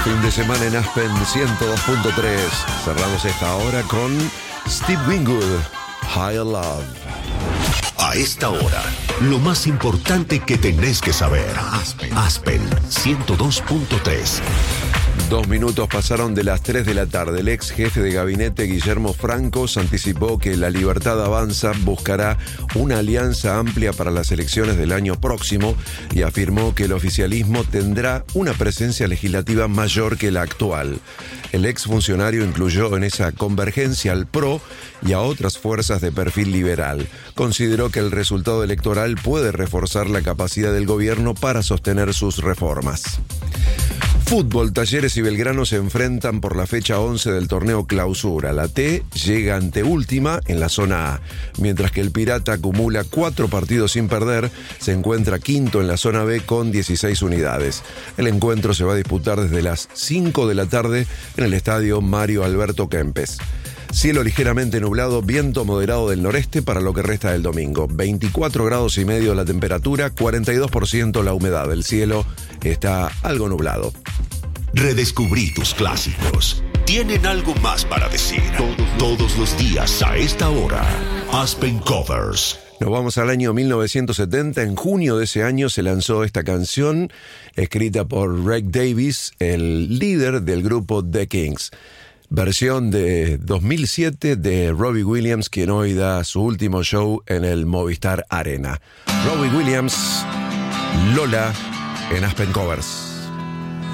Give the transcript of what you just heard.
Fin de semana en Aspen 102.3. Cerramos esta hora con Steve Winwood, Higher Love. A esta hora, lo más importante que tenés que saber. Aspen 102.3. 2 minutos pasaron de las 3 de la tarde. El ex jefe de gabinete Guillermo Francos anticipó que La Libertad Avanza buscará una alianza amplia para las elecciones del año próximo y afirmó que el oficialismo tendrá una presencia legislativa mayor que la actual. El exfuncionario incluyó en esa convergencia al PRO y a otras fuerzas de perfil liberal. Consideró que el resultado electoral puede reforzar la capacidad del gobierno para sostener sus reformas. Fútbol, Talleres y Belgrano se enfrentan por la fecha 11 del torneo Clausura. La T llega anteúltima en la zona A, mientras que el Pirata acumula 4 partidos sin perder, se encuentra quinto en la zona B con 16 unidades. El encuentro se va a disputar desde las 5 de la tarde en el estadio Mario Alberto Kempes. Cielo ligeramente nublado, viento moderado del noreste para lo que resta del domingo. 24 grados y medio la temperatura, 42% la humedad. El cielo está algo nublado. Redescubrí tus clásicos. Tienen algo más para decir. Todos los días a esta hora. Aspen Covers. Nos vamos al año 1970. En junio de ese año se lanzó esta canción, escrita por Rick Davis, el líder del grupo The Kings. Versión de 2007 de Robbie Williams, quien hoy da su último show en el Movistar Arena. Robbie Williams, Lola, en Aspen Covers.